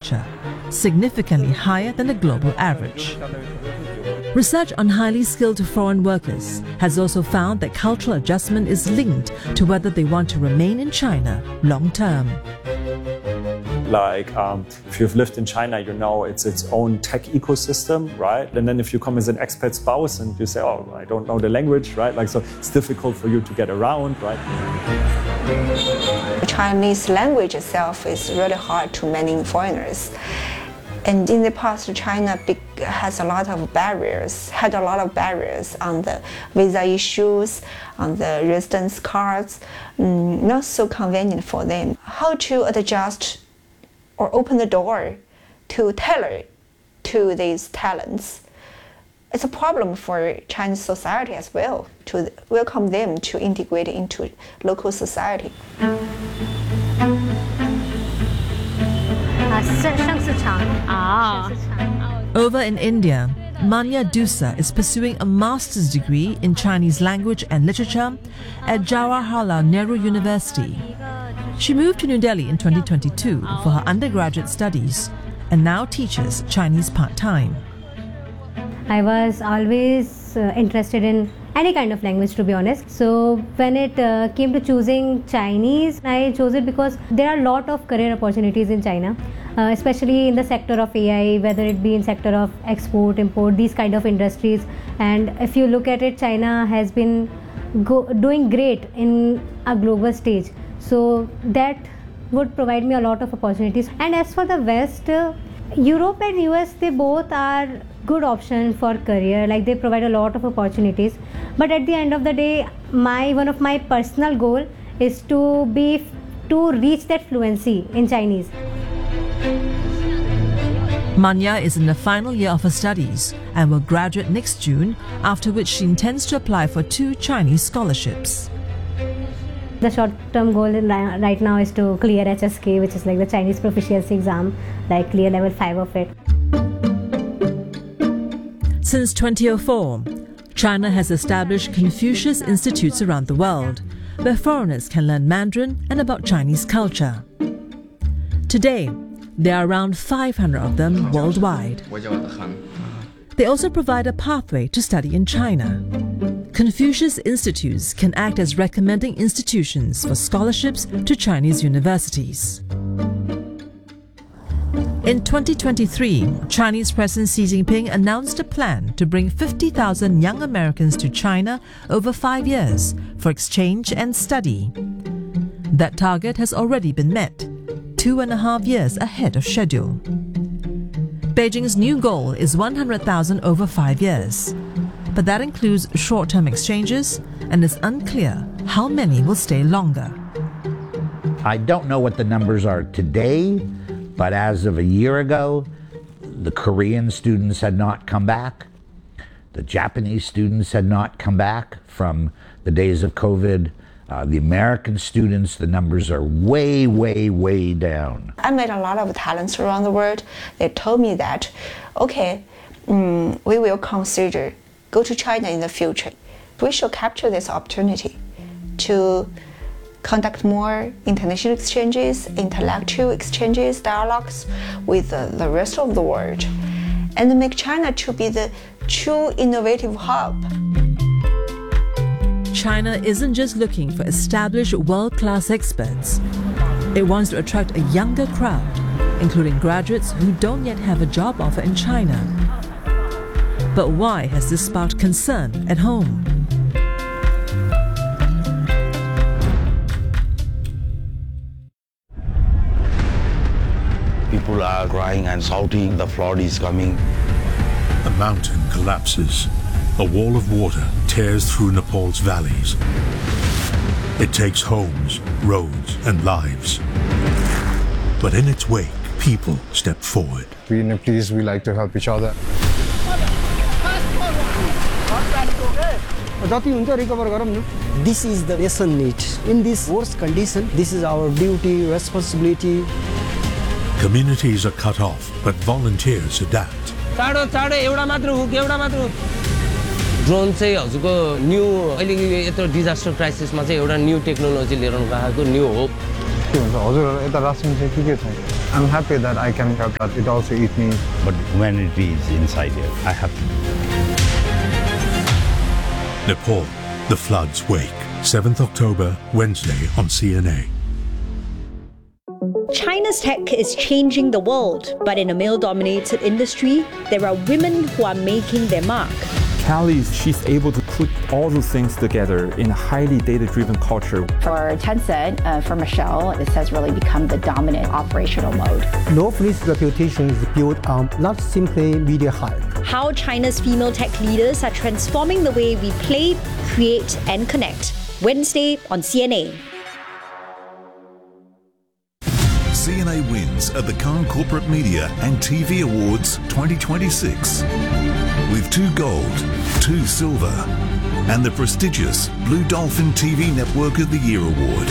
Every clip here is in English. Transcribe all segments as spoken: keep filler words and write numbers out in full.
culture, significantly higher than the global average. Research on highly skilled foreign workers has also found that cultural adjustment is linked to whether they want to remain in China long term. Like, um, if you've lived in China, you know it's its own tech ecosystem, right? And then if you come as an expat spouse and you say, oh, I don't know the language, right? Like, so it's difficult for you to get around, right? The Chinese language itself is really hard to many foreigners. And in the past, China big, has a lot of barriers, had a lot of barriers on the visa issues, on the residence cards, mm, not so convenient for them. How to adjust or open the door to tailor to these talents. It's a problem for Chinese society as well, to welcome them to integrate into local society. Over in India, Manya Dusa is pursuing a master's degree in Chinese language and literature at Jawaharlal Nehru University. She moved to New Delhi in twenty twenty-two for her undergraduate studies and now teaches Chinese part-time. I was always uh, interested in any kind of language, to be honest. So when it uh, came to choosing Chinese, I chose it because there are a lot of career opportunities in China, uh, especially in the sector of A I, whether it be in sector of export, import, these kind of industries. And if you look at it, China has been go doing great in a global stage. So that would provide me a lot of opportunities. And as for the West, uh, Europe and U S, they both are good option for career, like they provide a lot of opportunities. But at the end of the day, my one of my personal goal is to be to reach that fluency in Chinese. Manya is in the final year of her studies and will graduate next June, after which she intends to apply for two Chinese scholarships. The short-term goal right now is to clear H S K, which is like the Chinese proficiency exam, like clear level five of it. Since twenty oh four, China has established Confucius Institutes around the world, where foreigners can learn Mandarin and about Chinese culture. Today, there are around five hundred of them worldwide. They also provide a pathway to study in China. Confucius Institutes can act as recommending institutions for scholarships to Chinese universities. In twenty twenty-three, Chinese President Xi Jinping announced a plan to bring fifty thousand young Americans to China over five years for exchange and study. That target has already been met, two and a half years ahead of schedule. Beijing's new goal is one hundred thousand over five years. But that includes short-term exchanges, and it's unclear how many will stay longer. I don't know what the numbers are today, but as of a year ago, the Korean students had not come back. The Japanese students had not come back from the days of COVID. Uh, the American students, the numbers are way, way, way down. I met a lot of talents around the world. They told me that, okay, um, we will consider go to China in the future. We should capture this opportunity to conduct more international exchanges, intellectual exchanges, dialogues with uh, the rest of the world, and make China to be the true innovative hub. China isn't just looking for established world-class experts. It wants to attract a younger crowd, including graduates who don't yet have a job offer in China. But why has this sparked concern at home? People are crying and shouting, the flood is coming. A mountain collapses. A wall of water tears through Nepal's valleys. It takes homes, roads, and lives. But in its wake, people step forward. We Nepalese, we like to help each other. This is the lesson need. In this worst condition, this is our duty, responsibility. Communities are cut off, but volunteers adapt. Drone चाहिँ हजुरको new अहिले यत्रो disaster क्राइसिसमा चाहिँ एउटा new technology लिएर आएको new hope के भन्छ हजुर यता रासन चाहिँ के के छ I'm happy that I can help, but it also eats me. But when it is inside here, I have to. Nepal, the floods wake. seventh October, Wednesday on C N A. China's tech is changing the world, but in a male-dominated industry, there are women who are making their mark. Callie, she's able to put all those things together in a highly data-driven culture. For Tencent, uh, for Michelle, this has really become the dominant operational mode. Northleaf's reputation is built on not simply media hype. How China's female tech leaders are transforming the way we play, create, and connect. Wednesday on C N A. C N A wins at the Cannes Corporate Media and T V Awards twenty twenty-six with two gold, two silver, and the prestigious Blue Dolphin T V Network of the Year Award.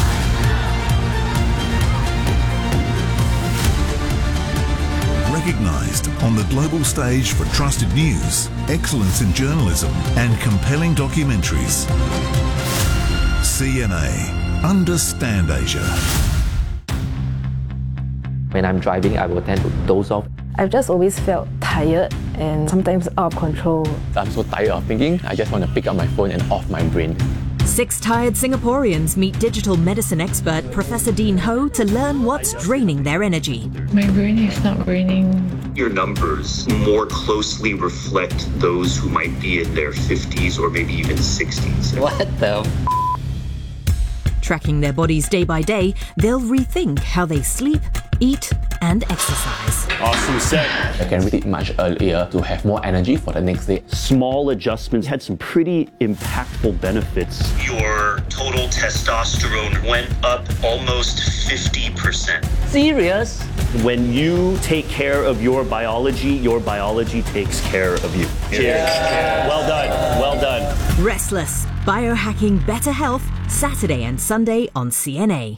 Recognised on the global stage for trusted news, excellence in journalism, and compelling documentaries. C N A. Understand Asia. When I'm driving, I will tend to doze off. I've just always felt tired and sometimes out of control. I'm so tired of thinking, I just want to pick up my phone and off my brain. Six tired Singaporeans meet digital medicine expert Professor Dean Ho to learn what's draining their energy. My brain is not draining. Your numbers more closely reflect those who might be in their fifties or maybe even sixties. What the f***? Tracking their bodies day by day, they'll rethink how they sleep, eat, and exercise. Awesome set. I can read it much earlier to have more energy for the next day. Small adjustments had some pretty impactful benefits. Your total testosterone went up almost fifty percent. Serious? When you take care of your biology, your biology takes care of you. Cheers. Yeah. Well done. Well done. Restless. Biohacking Better Health, Saturday and Sunday on C N A.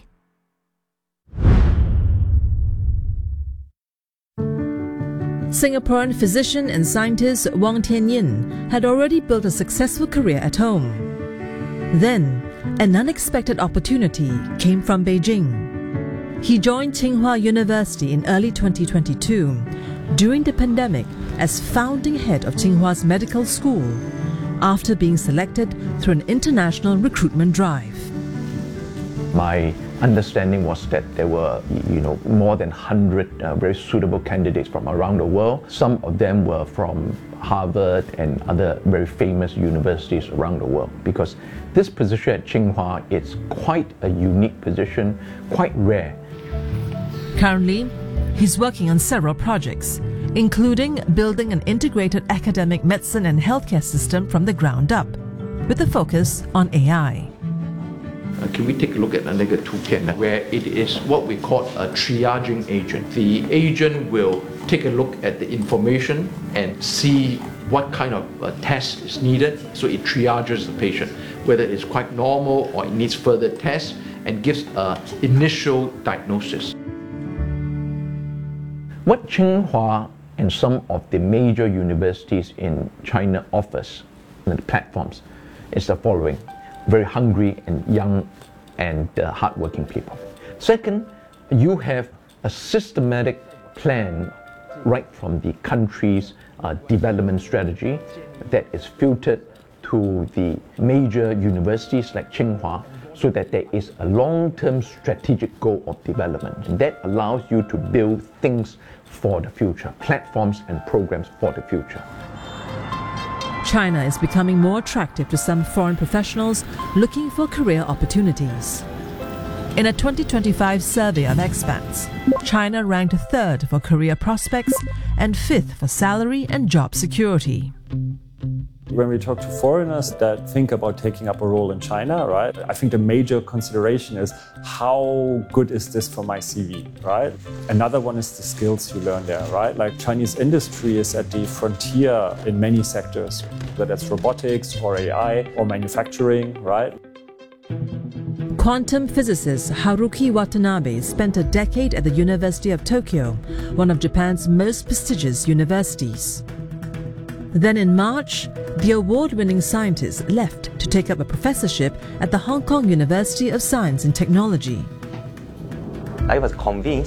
Singaporean physician and scientist Wong Tianyin had already built a successful career at home. Then, an unexpected opportunity came from Beijing. He joined Tsinghua University in early twenty twenty-two, during the pandemic, as founding head of Tsinghua's medical school, after being selected through an international recruitment drive. My understanding was that there were, you know, more than one hundred uh, very suitable candidates from around the world. Some of them were from Harvard and other very famous universities around the world, because this position at Tsinghua is quite a unique position, quite rare. Currently, he's working on several projects, including building an integrated academic medicine and healthcare system from the ground up, with a focus on A I. Uh, can we take a look at another toolkit where it is what we call a triaging agent. The agent will take a look at the information and see what kind of uh, test is needed, so it triages the patient, whether it's quite normal or it needs further tests, and gives an initial diagnosis. What Tsinghua and some of the major universities in China offers, the platforms, is the following. Very hungry and young and uh, hardworking people. Second, you have a systematic plan right from the country's uh, development strategy that is filtered to the major universities like Tsinghua, so that there is a long-term strategic goal of development. And that allows you to build things for the future, platforms and programs for the future. China is becoming more attractive to some foreign professionals looking for career opportunities. In a twenty twenty-five survey of expats, China ranked third for career prospects and fifth for salary and job security. When we talk to foreigners that think about taking up a role in China, right, I think the major consideration is how good is this for my C V, right? Another one is the skills you learn there, right? Like Chinese industry is at the frontier in many sectors, whether that's robotics or A I or manufacturing, right? Quantum physicist Haruki Watanabe spent a decade at the University of Tokyo, one of Japan's most prestigious universities. Then in March, the award-winning scientist left to take up a professorship at the Hong Kong University of Science and Technology. I was convinced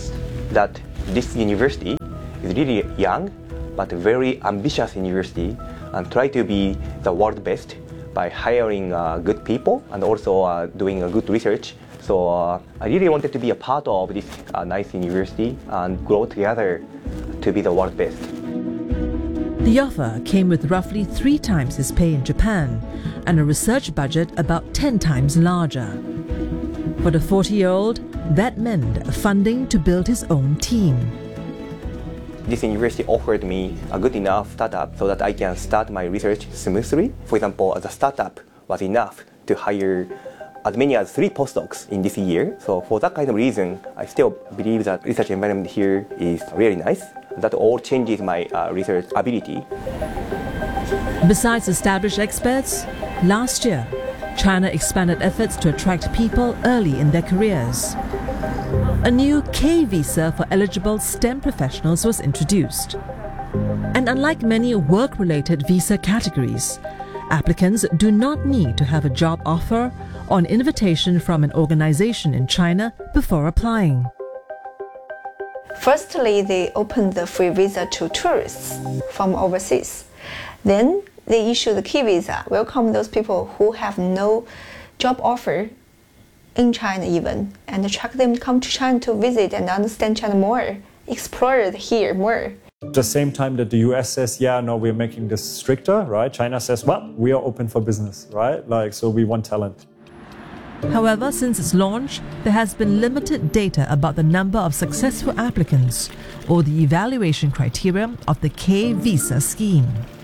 that this university is really young but very ambitious university and try to be the world best by hiring uh, good people and also uh, doing a good research. So uh, I really wanted to be a part of this uh, nice university and grow together to be the world best. The offer came with roughly three times his pay in Japan and a research budget about ten times larger. For the forty-year-old, that meant funding to build his own team. This university offered me a good enough startup so that I can start my research smoothly. For example, the startup was enough to hire as many as three postdocs in this year. So for that kind of reason, I still believe that research environment here is really nice. That all changes my uh, research ability. Besides established experts, last year, China expanded efforts to attract people early in their careers. A new K visa for eligible STEM professionals was introduced. And unlike many work-related visa categories, applicants do not need to have a job offer or an invitation from an organization in China before applying. Firstly, they opened the free visa to tourists from overseas. Then they issue the K visa, welcome those people who have no job offer in China even, and attract them to come to China to visit and understand China more, explore it here more. At the same time that the U S says, yeah, no, we're making this stricter, right? China says, well, we are open for business, right? Like, so we want talent. However, since its launch, there has been limited data about the number of successful applicants or the evaluation criteria of the K visa scheme.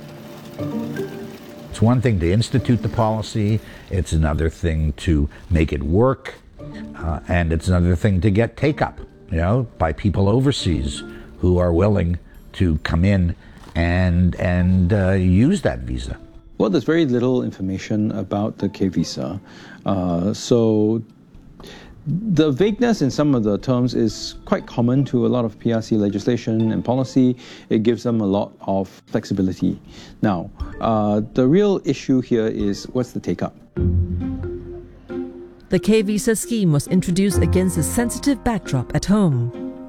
It's one thing to institute the policy, it's another thing to make it work, uh, and it's another thing to get take-up, you know, by people overseas who are willing to come in and, and uh, use that visa. Well, there's very little information about the K visa, uh, so the vagueness in some of the terms is quite common to a lot of P R C legislation and policy. It gives them a lot of flexibility. Now, uh, the real issue here is what's the take-up? The K visa scheme was introduced against a sensitive backdrop at home.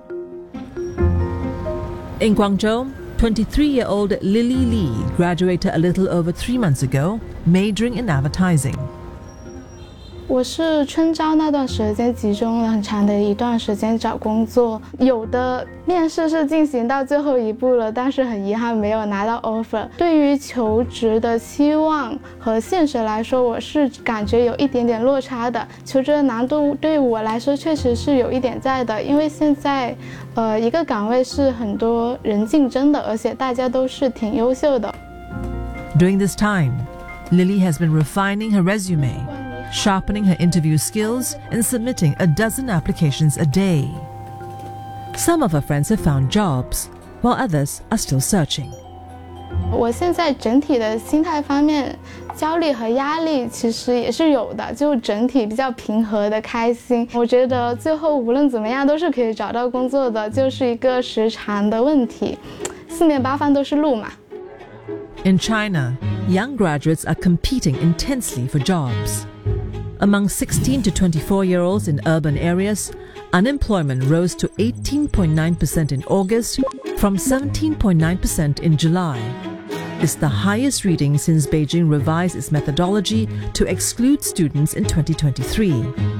In Guangzhou, twenty-three-year-old Lily Lee graduated a little over three months ago, majoring in advertising. 我是春招那段时间集中了很长的一段时间找工作，有的面试是进行到最后一步了，但是很遗憾没有拿到 offer。对于求职的期望和现实来说，我是感觉有一点点落差的。求职的难度对我来说确实是有一点在的，因为现在呃一个岗位是很多人竞争的，而且大家都是挺优秀的。 During this time, Lily has been refining her resume, sharpening her interview skills, and submitting a dozen applications a day. Some of her friends have found jobs, while others are still searching. 我现在整体的心态方面，焦虑和压力其实也是有的，就整体比较平和的开心。我觉得最后无论怎么样都是可以找到工作的，就是一个时长的问题，四面八方都是路嘛。 In China, young graduates are competing intensely for jobs. Among sixteen to twenty-four-year-olds in urban areas, unemployment rose to eighteen point nine percent in August from seventeen point nine percent in July. It's the highest reading since Beijing revised its methodology to exclude students in twenty twenty-three.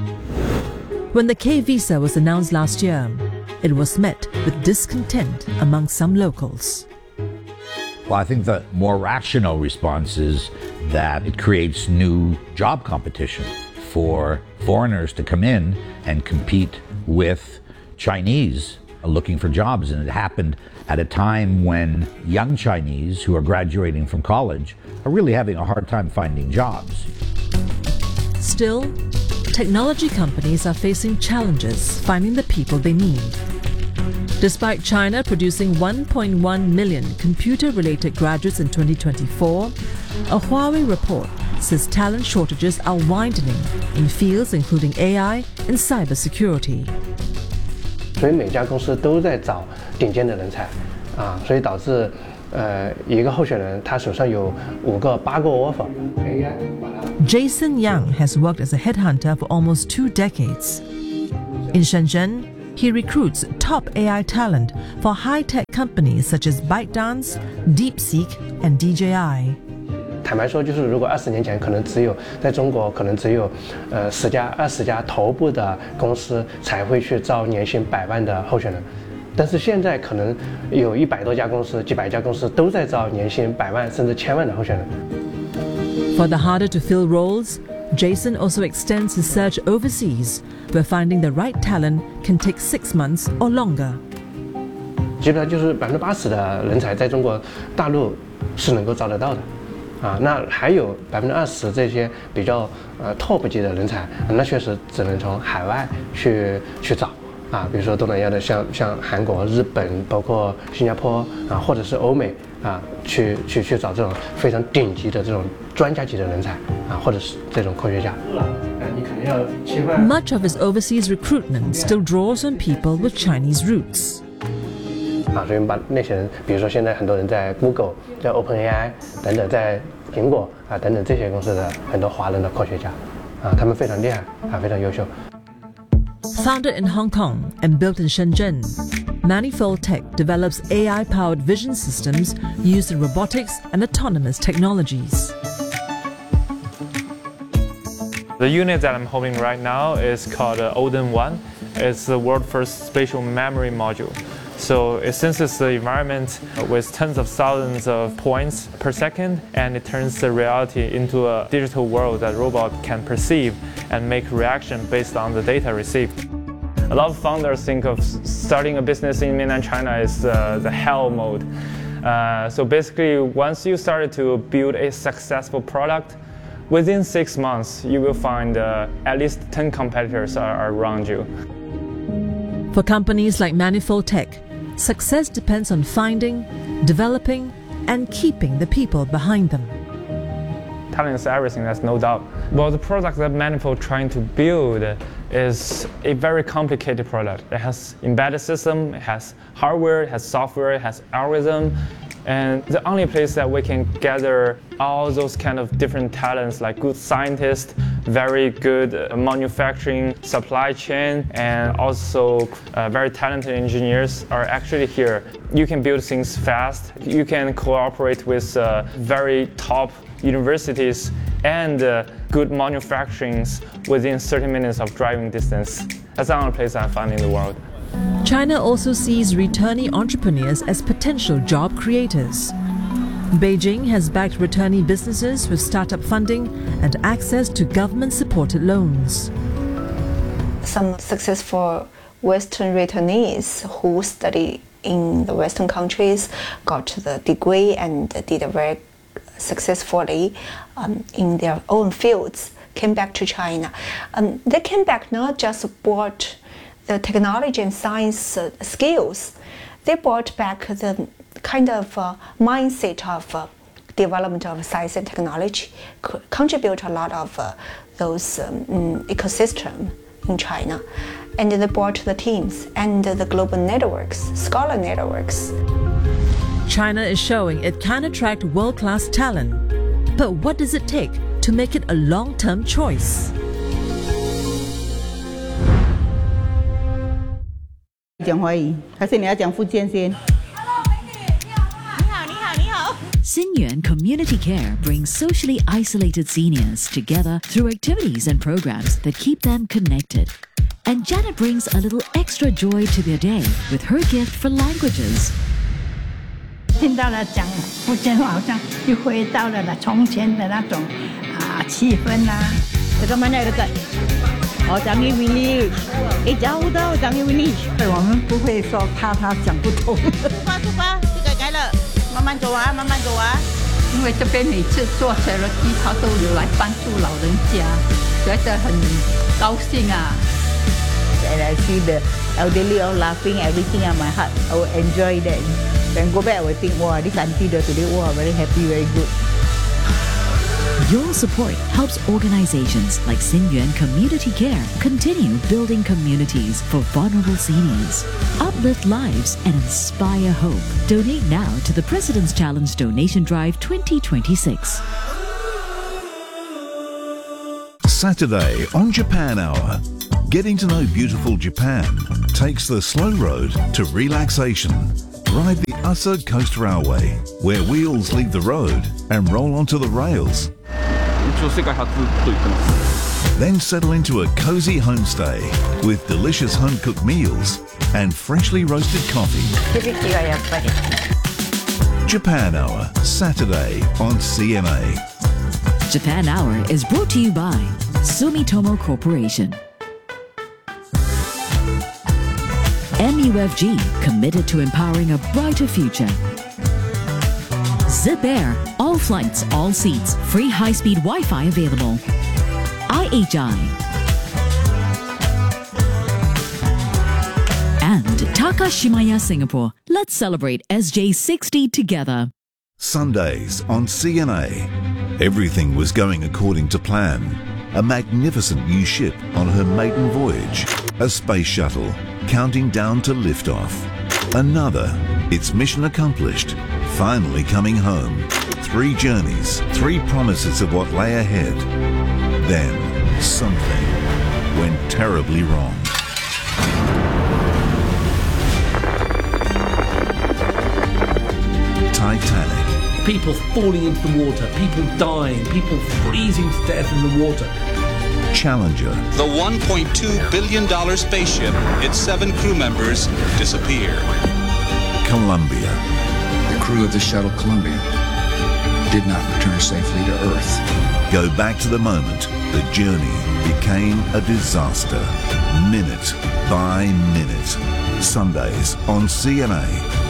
When the K visa was announced last year, it was met with discontent among some locals. Well, I think the more rational response is that it creates new job competition for foreigners to come in and compete with Chinese looking for jobs. And it happened at a time when young Chinese who are graduating from college are really having a hard time finding jobs. Still, technology companies are facing challenges finding the people they need. Despite China producing one point one million computer-related graduates in twenty twenty-four, a Huawei report says talent shortages are widening in fields including A I and cybersecurity. 所以每家公司都在找顶尖的人才，啊，所以导致，呃，一个候选人他手上有五个、八个 offer。 Jason Yang has worked as a headhunter for almost two decades. In Shenzhen, he recruits top A I talent for high-tech companies such as ByteDance, DeepSeek, and D J I. 坦白说，就是如果二十年前可能只有在中国可能只有呃十家、二十家头部的公司才会去招年薪百万的候选人，但是现在可能有一百多家公司、几百家公司都在招年薪百万甚至千万的候选人。 For the harder-to-fill roles, Jason also extends his search overseas, where finding the right talent can take six months or longer. 基本上就是百分之八十的人才在中国大陆是能够找得到的。 啊，那还有百分之二十这些比较呃 top 级的人才，那确实只能从海外去去找啊，比如说东南亚的像像韩国、日本，包括新加坡啊，或者是欧美啊，去去去找这种非常顶级的这种专家级的人才啊，或者是这种科学家。你可能要切换。 Much of his overseas recruitment still draws on people with Chinese roots. 啊，所以把那些人，比如说现在很多人在 Google、在 OpenAI 等等，在苹果啊等等这些公司的很多华人的科学家，啊，他们非常厉害啊，非常优秀。 Founded in Hong Kong and built in Shenzhen, Manifold Tech develops A I-powered vision systems used in robotics and autonomous technologies. The unit that I'm holding right now is called uh, Odin one. It's the world's first spatial memory module. So it senses the environment with tens of thousands of points per second, and it turns the reality into a digital world that robot can perceive and make reaction based on the data received. A lot of founders think of starting a business in mainland China as uh, the hell mode. Uh, so basically, once you started to build a successful product, within six months, you will find uh, at least ten competitors are around you. For companies like Manifold Tech, success depends on finding, developing, and keeping the people behind them. Talent is everything, that's no doubt. Well, the product that Manifold trying to build is a very complicated product. It has embedded system, it has hardware, it has software, it has algorithm. And the only place that we can gather all those kind of different talents, like good scientists, very good uh, manufacturing, supply chain, and also uh, very talented engineers are actually here. You can build things fast. You can cooperate with uh, very top universities and uh, good manufacturing within thirty minutes of driving distance. That's the only place I find in the world. China also sees returnee entrepreneurs as potential job creators. Beijing has backed returnee businesses with startup funding and access to government-supported loans. Some successful Western returnees who study in the Western countries got the degree and did very successfully um, in their own fields, came back to China. Um, they came back not just brought the technology and science uh, skills, they brought back the kind of uh, mindset of uh, development of science and technology, co contribute a lot of uh, those um, ecosystem in China. And they brought the teams and the global networks, scholar networks. China is showing it can attract world-class talent. But what does it take to make it a long-term choice? 讲华语，还是你要讲福建先？ Xinyuan Community Care brings socially isolated seniors together through activities and programs that keep them connected. And Janet brings a little extra joy to their day with her gift for languages. 听到了讲福建话，好像又回到了了从前的那种啊气氛啊。这个 mana dekat? Oh, Changi Village. Eh, jauh tau Changi Village. 我们不会说怕他讲不通。出发出发，这个改了，慢慢走啊，慢慢走啊。因为这边每次做 charity， 他都有来帮助老人家，觉得很高兴啊。And I see the elderly all laughing, everything on my heart. I will enjoy that. When I go back, I will think, wow, this auntie there today, wow, very happy, very good. Your support helps organizations like Xinyuan Community Care continue building communities for vulnerable seniors, uplift lives, and inspire hope. Donate now to the President's Challenge Donation Drive twenty twenty-six. Saturday on Japan Hour. Getting to know beautiful Japan takes the slow road to relaxation. Ride the Aso Coast Railway, where wheels leave the road and roll onto the rails. Then settle into a cozy homestay with delicious home-cooked meals and freshly roasted coffee. Japan Hour, Saturday on C N A. Japan Hour is brought to you by Sumitomo Corporation. M U F G, committed to empowering a brighter future. Zip Air, all flights, all seats, free high-speed Wi-Fi available. I H I. And Takashimaya Singapore. Let's celebrate S J sixty together. Sundays on C N A. Everything was going according to plan. A magnificent new ship on her maiden voyage. A space shuttle counting down to liftoff. Another, its mission accomplished, finally coming home. Three journeys, three promises of what lay ahead. Then, something went terribly wrong. Titanic. People falling into the water, people dying, people freezing to death in the water. Challenger. The one point two billion dollars spaceship, its seven crew members disappear. Columbia. The crew of the shuttle Columbia did not return safely to Earth. Go back to the moment the journey became a disaster. Minute by minute. Sundays on C N A.